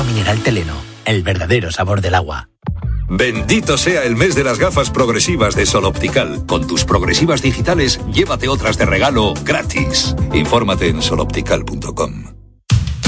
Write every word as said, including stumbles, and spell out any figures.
Agua mineral Teleno, el verdadero sabor del agua. Bendito sea el mes de las gafas progresivas de Sol Optical. Con tus progresivas digitales, llévate otras de regalo gratis. Infórmate en sol optical punto com.